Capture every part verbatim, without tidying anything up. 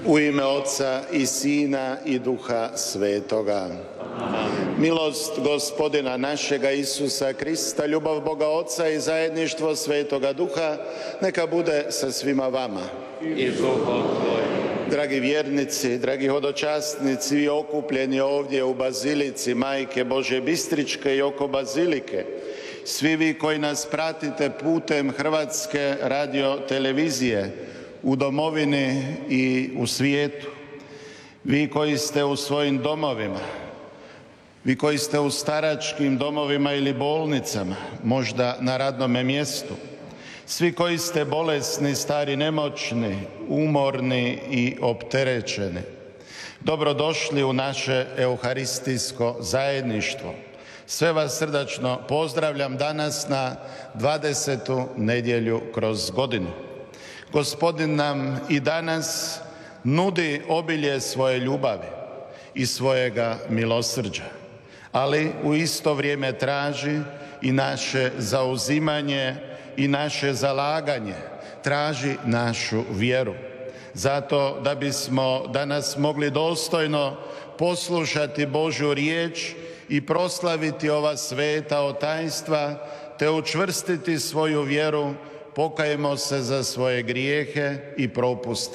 U ime Otca i Sina i Duha Svetoga. Amen. Milost Gospodina našega Isusa Krista, ljubav Boga Oca i zajedništvo Svetoga Duha, neka bude sa svima vama. I duhom tvojim. Dragi vjernici, dragi hodočasnici, vi okupljeni ovdje u Bazilici Majke Božje Bistričke i oko Bazilike, svi vi koji nas pratite putem Hrvatske radiotelevizije u domovini i u svijetu, vi koji ste u svojim domovima, vi koji ste u staračkim domovima ili bolnicama, možda na radnome mjestu, svi koji ste bolesni, stari, nemoćni, umorni i opterećeni, dobrodošli u naše euharistijsko zajedništvo. Sve vas srdačno pozdravljam danas na dvadesetu nedjelju kroz godinu. Gospodin nam i danas nudi obilje svoje ljubavi i svojega milosrđa, ali u isto vrijeme traži i naše zauzimanje i naše zalaganje, traži našu vjeru. Zato da bismo danas mogli dostojno poslušati Božju riječ i proslaviti ova sveta tajstva, te učvrstiti svoju vjeru, pokajemo se za svoje grijehe i propuste.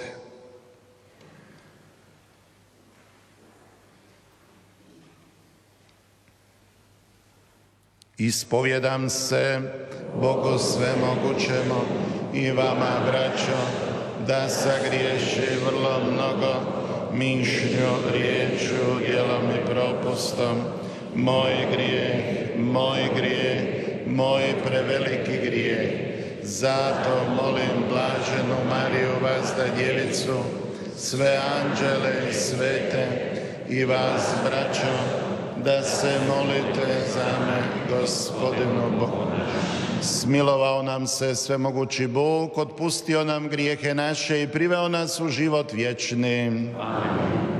Ispovjedam se Bogu svemogućemu i vama, braćo, da sagriješi vrlo mnogo mišlju, riječju, djelom i propustom. Moj grijeh, moj grijeh, moj preveliki grijeh. Zato molim blaženu Mariju, vazda djevicu, sve anđele i svete i vas, braćo, da se molite za me Gospodinu Bogu. Smilovao nam se svemogući Bog, otpustio nam grijehe naše i priveo nas u život vječni. Amen.